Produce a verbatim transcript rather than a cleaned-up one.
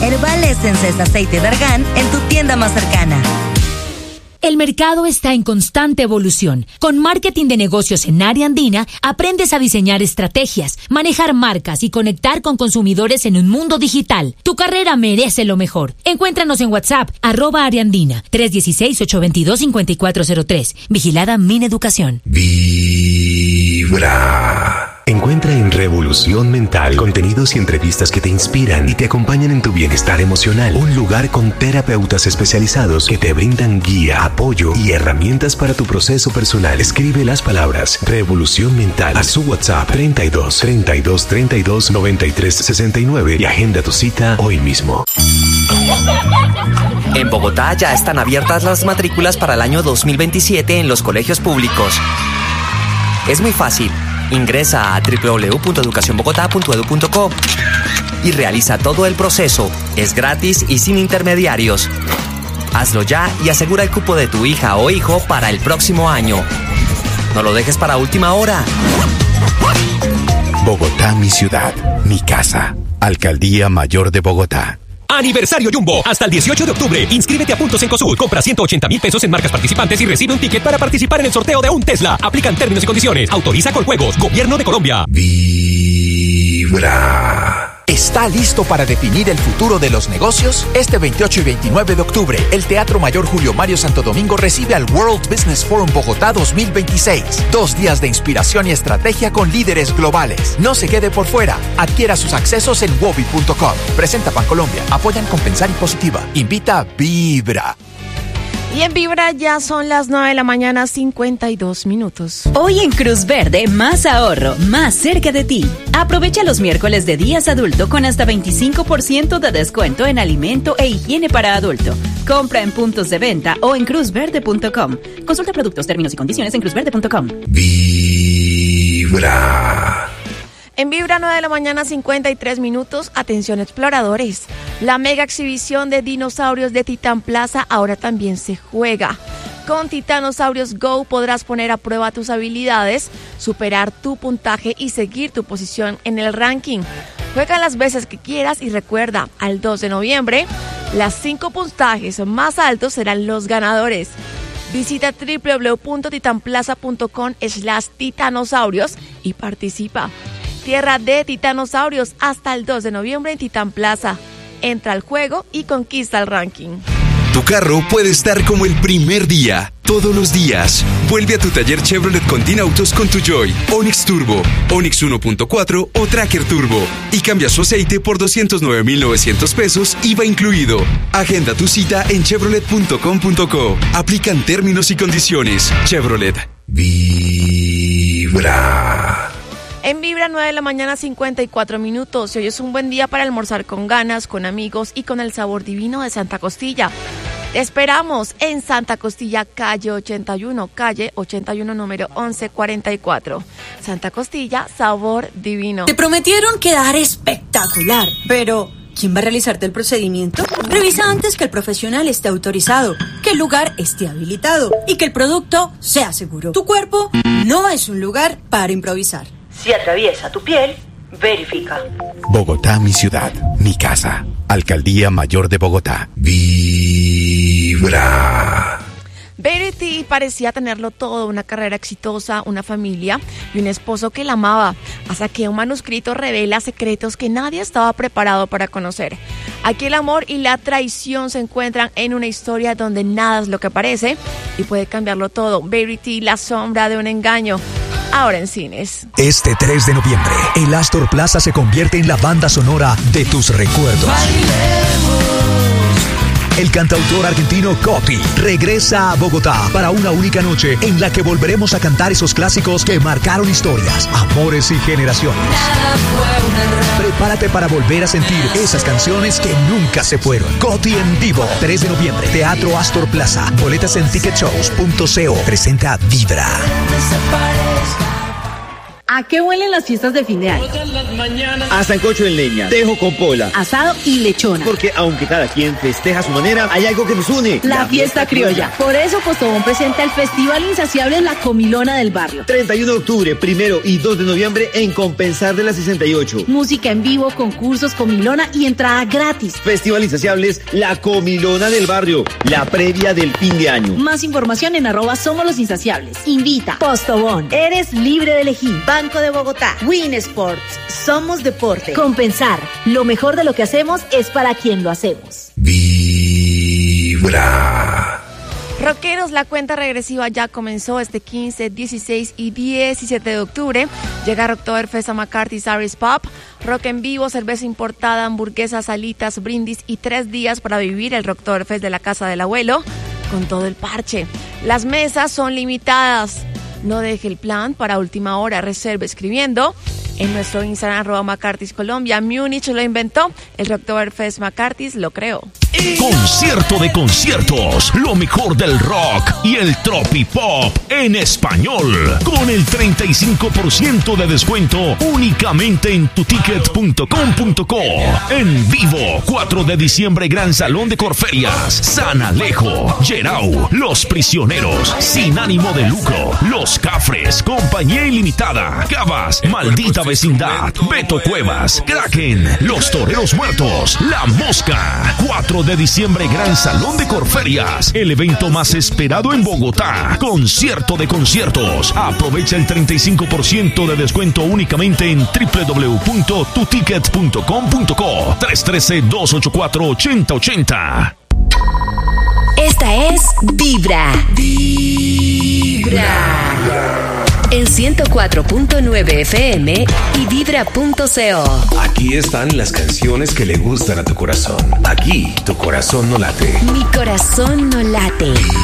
Herbal Essence es aceite de argán en tu tienda más cercana. El mercado está en constante evolución. Con marketing de negocios en Área Andina, aprendes a diseñar estrategias, manejar marcas y conectar con consumidores en un mundo digital. Tu carrera merece lo mejor. Encuéntranos en WhatsApp, arroba Área Andina, tres uno seis, ocho dos dos, cinco cuatro cero tres. Vigilada Mineducación. Vibra. Encuentra en Revolución Mental contenidos y entrevistas que te inspiran y te acompañan en tu bienestar emocional. Un lugar con terapeutas especializados que te brindan guía, apoyo y herramientas para tu proceso personal. Escribe las palabras Revolución Mental a su WhatsApp treinta y dos, treinta y dos, treinta y dos, noventa y tres, sesenta y nueve y agenda tu cita hoy mismo. En Bogotá ya están abiertas las matrículas para el año dos mil veintisiete en los colegios públicos. Es muy fácil. Ingresa a doble u doble u doble u punto educación bogotá punto e d u punto co y realiza todo el proceso. Es gratis y sin intermediarios. Hazlo ya y asegura el cupo de tu hija o hijo para el próximo año. No lo dejes para última hora. Bogotá, mi ciudad, mi casa. Alcaldía Mayor de Bogotá. Aniversario Jumbo. Hasta el dieciocho de octubre. Inscríbete a Puntos Encosud. Compra ciento ochenta mil pesos en marcas participantes y recibe un ticket para participar en el sorteo de un Tesla. Aplican términos y condiciones. Autoriza con juegos. Gobierno de Colombia. Vibra. ¿Está listo para definir el futuro de los negocios? Este veintiocho y veintinueve de octubre, el Teatro Mayor Julio Mario Santo Domingo recibe al World Business Forum Bogotá dos mil veintiséis. Dos días de inspiración y estrategia con líderes globales. No se quede por fuera. Adquiera sus accesos en wobi punto com. Presenta Bancolombia. Apoyan Compensar y Positiva. Invita Vibra. Y en Vibra ya son las nueve de la mañana, cincuenta y dos minutos. Hoy en Cruz Verde, más ahorro, más cerca de ti. Aprovecha los miércoles de días adulto con hasta veinticinco por ciento de descuento en alimento e higiene para adulto. Compra en puntos de venta o en cruz verde punto com. Consulta productos, términos y condiciones en cruz verde punto com. Vibra. En Vibra, nueve de la mañana, cincuenta y tres minutos. Atención, exploradores. La mega exhibición de dinosaurios de Titán Plaza ahora también se juega. Con Titanosaurios Go podrás poner a prueba tus habilidades, superar tu puntaje y seguir tu posición en el ranking. Juega las veces que quieras y recuerda, al dos de noviembre, las cinco puntajes más altos serán los ganadores. Visita doble u doble u doble u punto titanplaza punto com slash titanosaurios y participa. Tierra de Titanosaurios hasta el dos de noviembre en Titán Plaza. Entra al juego y conquista el ranking. Tu carro puede estar como el primer día, todos los días. Vuelve a tu taller Chevrolet Continautos con tu Joy, Onix Turbo, Onix uno punto cuatro o Tracker Turbo y cambia su aceite por doscientos nueve mil novecientos pesos, I V A incluido. Agenda tu cita en chevrolet punto com punto co. Aplican términos y condiciones. Chevrolet. Vibra. En Vibra, nueve de la mañana, cincuenta y cuatro minutos. Y hoy es un buen día para almorzar con ganas, con amigos y con el sabor divino de Santa Costilla. Te esperamos en Santa Costilla, calle ochenta y uno, calle ochenta y uno, número once cuarenta y cuatro. Santa Costilla, sabor divino. Te prometieron quedar espectacular, pero ¿quién va a realizarte el procedimiento? Revisa antes que el profesional esté autorizado, que el lugar esté habilitado y que el producto sea seguro. Tu cuerpo no es un lugar para improvisar. Si atraviesa tu piel, verifica. Bogotá, mi ciudad, mi casa. Alcaldía Mayor de Bogotá. Vibra. Verity parecía tenerlo todo, una carrera exitosa, una familia y un esposo que la amaba, hasta que un manuscrito revela secretos que nadie estaba preparado para conocer. Aquí el amor y la traición se encuentran en una historia donde nada es lo que parece y puede cambiarlo todo. Verity, la sombra de un engaño. Ahora en cines. Este tres de noviembre, el Astor Plaza se convierte en la banda sonora de tus recuerdos. ¡Bailemos! El cantautor argentino Coti regresa a Bogotá para una única noche en la que volveremos a cantar esos clásicos que marcaron historias, amores y generaciones. Prepárate para volver a sentir esas canciones que nunca se fueron. Coti en vivo, tres de noviembre, Teatro Astor Plaza. Boletas en ticket shows punto co. Presenta Vibra. ¿A qué huelen las fiestas de fin de año? A sancocho en leña, tejo con pola, asado y lechona. Porque aunque cada quien festeja a su manera, hay algo que nos une. La, la fiesta, fiesta criolla. criolla. Por eso Postobón presenta el Festival Insaciable La Comilona del Barrio. treinta y uno de octubre, primero y dos de noviembre en Compensar de la sesenta y ocho. Música en vivo, concursos, comilona y entrada gratis. Festival Insaciables La Comilona del Barrio, la previa del fin de año. Más información en arroba Somos los Insaciables. Invita. Postobón. Eres libre de elegir. Banco de Bogotá. Win Sports. Somos deporte. Compensar. Lo mejor de lo que hacemos es para quien lo hacemos. Vibra. Rockeros, la cuenta regresiva ya comenzó este quince, dieciséis y diecisiete de octubre. Llega Rocktoberfest a McCarthy's Irish Pub. Rock en vivo, cerveza importada, hamburguesas, alitas, brindis y tres días para vivir el Rocktoberfest de la casa del abuelo con todo el parche. Las mesas son limitadas. No deje el plan para última hora. Reserve escribiendo en nuestro Instagram, arroba McCarthy's Colombia. Múnich lo inventó. El Rocktoberfest McCarthy's lo creó. Concierto de conciertos, lo mejor del rock y el tropipop en español, con el treinta y cinco por ciento de descuento únicamente en tuticket punto com punto co. En vivo, cuatro de diciembre, Gran Salón de Corferias, San Alejo, Yerau, Los Prisioneros, Sin Ánimo de Lucro, Los Cafres, Compañía Ilimitada, Cabas, Maldita Vecindad, Beto Cuevas, Kraken, Los Toreros Muertos, La Mosca. cuatro de diciembre, Gran Salón de Corferias, el evento más esperado en Bogotá. Concierto de conciertos. Aprovecha el treinta y cinco por ciento de descuento únicamente en doble u doble u doble u punto tu ticket punto com punto co. tres uno tres, dos ocho cuatro, ocho cero ocho cero. Esta es Vibra. Vibra. En ciento cuatro punto nueve F M y vibra punto co. Aquí están las canciones que le gustan a tu corazón. Aquí tu corazón no late. Mi corazón no late.